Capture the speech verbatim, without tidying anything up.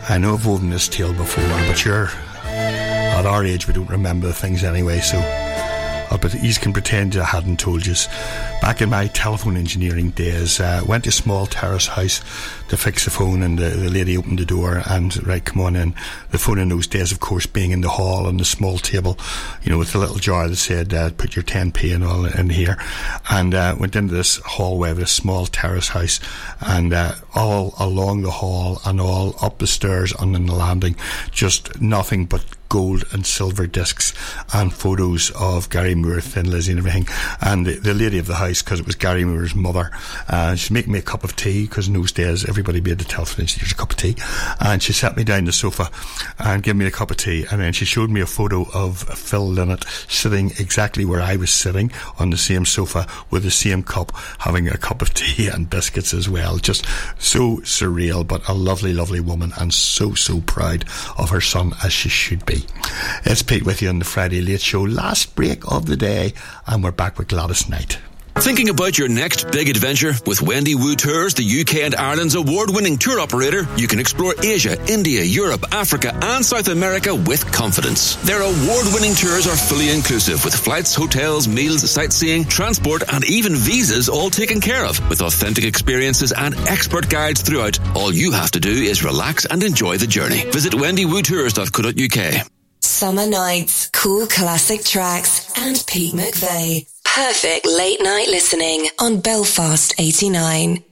I know I've woven this tale before, but you're at our age, we don't remember the things anyway, so uh, but you can pretend I hadn't told you. Back in my telephone engineering days, uh, went to a small terrace house to fix the phone, and the, the lady opened the door and, right, come on in. The phone in those days, of course, being in the hall on the small table, you know, with the little jar that said, uh, put your ten p and all in here. And uh, went into this hallway of this small terrace house, and uh, all along the hall and all up the stairs and on the landing, just nothing but gold and silver discs and photos of Gary Moore, Thin Lizzy and everything. And the, the lady of the house, because it was Gary Moore's mother, uh, she'd make me a cup of tea, because in those days everybody made the telephone engineers a cup of tea, and she sat me down the sofa and gave me a cup of tea, and then she showed me a photo of Phil Lynott sitting exactly where I was sitting on the same sofa with the same cup, having a cup of tea and biscuits as well. Just so surreal, but a lovely, lovely woman, and so, so proud of her son, as she should be. It's Pete with you on the Friday Late Show, last break of the day, and we're back with Gladys Knight. Thinking about your next big adventure? With Wendy Wu Tours, the U K and Ireland's award-winning tour operator, you can explore Asia, India, Europe, Africa and South America with confidence. Their award-winning tours are fully inclusive, with flights, hotels, meals, sightseeing, transport and even visas all taken care of. With authentic experiences and expert guides throughout, all you have to do is relax and enjoy the journey. Visit wendy wu tours dot co dot u k. Summer nights, cool classic tracks and Pete McVeigh. Perfect late night listening on Belfast eighty-nine.